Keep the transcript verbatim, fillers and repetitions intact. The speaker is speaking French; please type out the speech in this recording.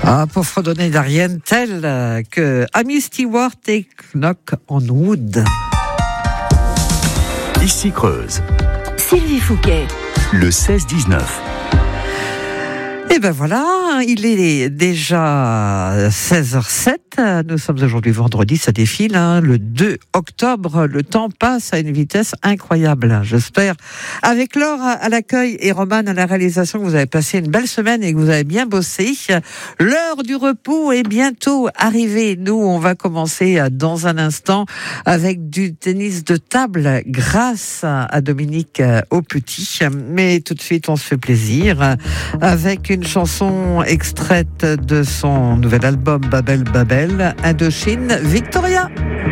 Ah, pour fredonner d'Ariane telle que Amy Stewart et Knock on Wood. Ici Creuse. Sylvie Fouquet. Le seize dix-neuf. Et ben voilà, il est déjà seize heures sept. Nous sommes aujourd'hui vendredi, ça défile, hein, le deux octobre. Le temps passe à une vitesse incroyable, j'espère. Avec Laure à l'accueil et Romane à la réalisation, que vous avez passé une belle semaine et que vous avez bien bossé. L'heure du repos est bientôt arrivée. Nous, on va commencer dans un instant avec du tennis de table grâce à Dominique Aupetit. Mais tout de suite, on se fait plaisir avec une Une chanson extraite de son nouvel album Babel Babel, Indochine Victoria.